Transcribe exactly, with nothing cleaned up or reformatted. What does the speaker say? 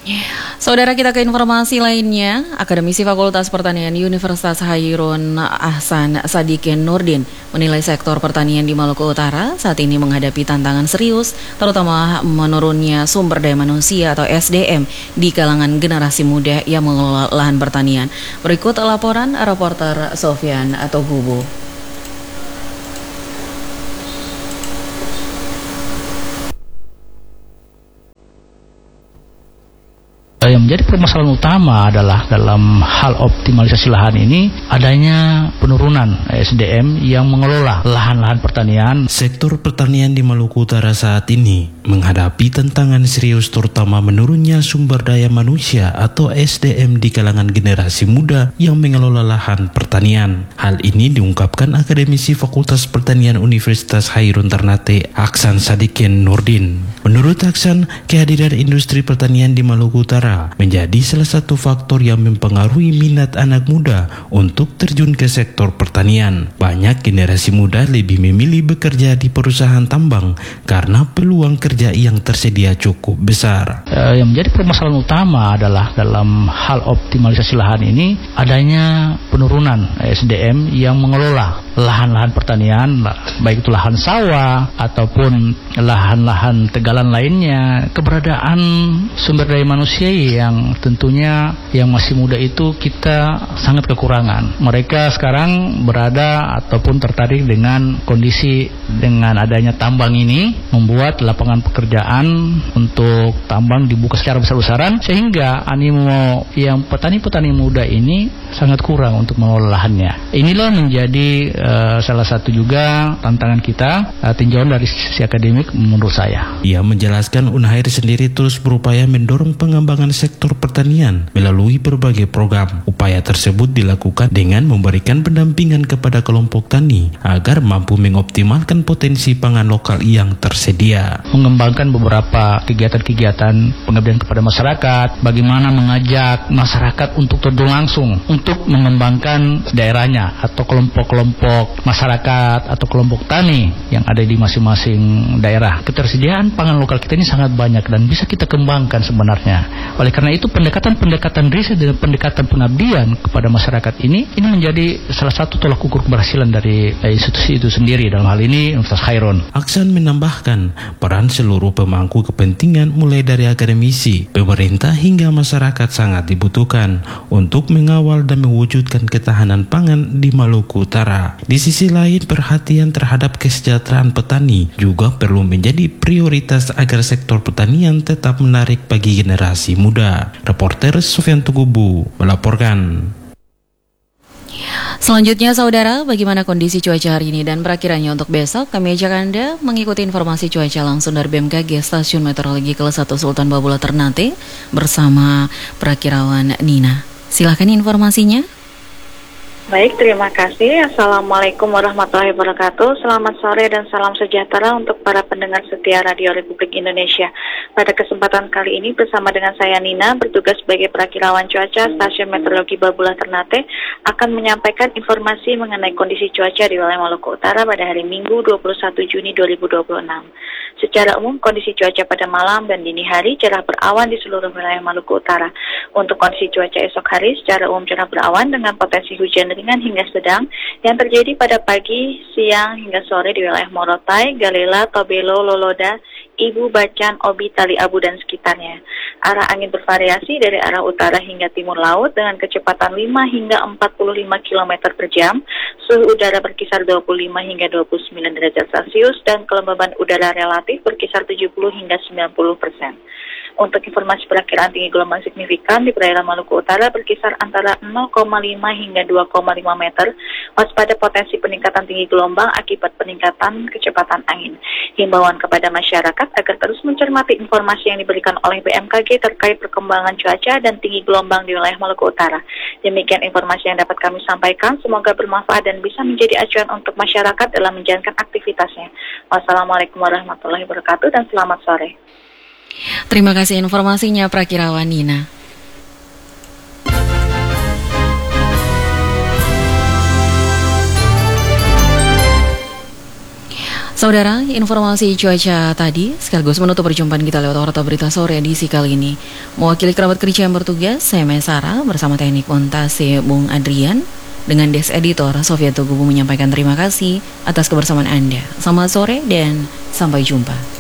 Saudara, kita ke informasi lainnya. Akademisi Fakultas Pertanian Universitas Hairun Ahsan Sadikin Nurdin menilai sektor pertanian di Maluku Utara saat ini menghadapi tantangan serius, terutama menurunnya sumber daya manusia atau S D M di kalangan generasi muda yang mengelola lahan pertanian. Berikut laporan reporter Sofyan Atogubu. Yang menjadi permasalahan utama adalah dalam hal optimalisasi lahan ini adanya penurunan S D M yang mengelola lahan-lahan pertanian. Sektor pertanian di Maluku Utara saat ini menghadapi tantangan serius, terutama menurunnya sumber daya manusia atau S D M di kalangan generasi muda yang mengelola lahan pertanian. Hal ini diungkapkan akademisi Fakultas Pertanian Universitas Hairun Ternate Ahsan Sadikin Nurdin. Menurut Ahsan, kehadiran industri pertanian di Maluku Utara menjadi salah satu faktor yang mempengaruhi minat anak muda untuk terjun ke sektor pertanian. Banyak generasi muda lebih memilih bekerja di perusahaan tambang karena peluang kerja yang tersedia cukup besar. Uh, yang menjadi permasalahan utama adalah dalam hal optimalisasi lahan ini adanya penurunan S D M yang mengelola lahan-lahan pertanian, baik itu lahan sawah ataupun lahan-lahan tegalan lainnya. Keberadaan sumber daya manusia yang tentunya yang masih muda itu kita sangat kekurangan. Mereka sekarang berada ataupun tertarik dengan kondisi dengan adanya tambang ini, membuat lapangan pekerjaan untuk tambang dibuka secara besar-besaran, sehingga animo yang petani-petani muda ini sangat kurang untuk mengelola lahannya. Inilah menjadi uh, salah satu juga tantangan kita, uh, tinjauan dari sisi akademik menurut saya. Ia menjelaskan Unhair sendiri terus berupaya mendorong pengembangan sektor pertanian melalui berbagai program. Upaya tersebut dilakukan dengan memberikan pendampingan kepada kelompok tani agar mampu mengoptimalkan potensi pangan lokal yang tersedia. Mengembangkan beberapa kegiatan-kegiatan pengabdian kepada masyarakat, bagaimana mengajak masyarakat untuk terjun langsung untuk mengembangkan daerahnya atau kelompok-kelompok masyarakat atau kelompok tani yang ada di masing-masing daerah. Ketersediaan pangan lokal kita ini sangat banyak dan bisa kita kembangkan sebenarnya. Oleh karena itu pendekatan-pendekatan riset dan pendekatan pengabdian kepada masyarakat ini ini menjadi salah satu tolak ukur keberhasilan dari institusi itu sendiri, dalam hal ini Universitas Hairun. Ahsan menambahkan peran seluruh pemangku kepentingan mulai dari akademisi, pemerintah hingga masyarakat sangat dibutuhkan untuk mengawal dan mewujudkan ketahanan pangan di Maluku Utara. Di sisi lain, perhatian terhadap kesejahteraan petani juga perlu menjadi prioritas agar sektor pertanian tetap menarik bagi generasi muda. Reporter Sofyan Atogubu melaporkan. Selanjutnya, saudara, bagaimana kondisi cuaca hari ini dan perakirannya untuk besok? Kami ajak Anda mengikuti informasi cuaca langsung dari B M K G Stasiun Meteorologi Kelas satu Sultan Babula Ternate bersama Prakirawan Nina. Silakan informasinya. Baik, terima kasih. Assalamualaikum warahmatullahi wabarakatuh. Selamat sore dan salam sejahtera untuk para pendengar setia Radio Republik Indonesia. Pada kesempatan kali ini bersama dengan saya Nina, bertugas sebagai perakirawan cuaca Stasiun Meteorologi Babula Ternate, akan menyampaikan informasi mengenai kondisi cuaca di wilayah Maluku Utara pada hari Minggu dua puluh satu Juni dua ribu dua puluh enam. Secara umum, kondisi cuaca pada malam dan dini hari cerah berawan di seluruh wilayah Maluku Utara. Untuk kondisi cuaca esok hari, secara umum cerah berawan dengan potensi hujan ringan hingga sedang yang terjadi pada pagi, siang, hingga sore di wilayah Morotai, Galela, Tobelo, Loloda, Ibu, Bacan, Obi, Tali Abu, dan sekitarnya. Arah angin bervariasi dari arah utara hingga timur laut dengan kecepatan lima hingga empat puluh lima kilometer per jam, suhu udara berkisar dua puluh lima hingga dua puluh sembilan derajat Celcius, dan kelembaban udara relatif berkisar tujuh puluh hingga sembilan puluh persen. Untuk informasi perakiraan tinggi gelombang signifikan di perairan Maluku Utara berkisar antara nol koma lima hingga dua koma lima meter. Waspada potensi peningkatan tinggi gelombang akibat peningkatan kecepatan angin. Himbauan kepada masyarakat agar terus mencermati informasi yang diberikan oleh B M K G terkait perkembangan cuaca dan tinggi gelombang di wilayah Maluku Utara. Demikian informasi yang dapat kami sampaikan. Semoga bermanfaat dan bisa menjadi acuan untuk masyarakat dalam menjalankan aktivitasnya. Wassalamualaikum warahmatullahi wabarakatuh dan selamat sore. Terima kasih informasinya Prakirawan Nina. Saudara, informasi cuaca tadi sekaligus menutup perjumpaan kita lewat Warta Berita Sore edisi kali ini. Mewakili kerabat kerja yang bertugas, saya Mesara bersama teknik montase Bung Adrian dengan desk editor Sofia Tugubu menyampaikan terima kasih atas kebersamaan Anda. Selamat sore dan sampai jumpa.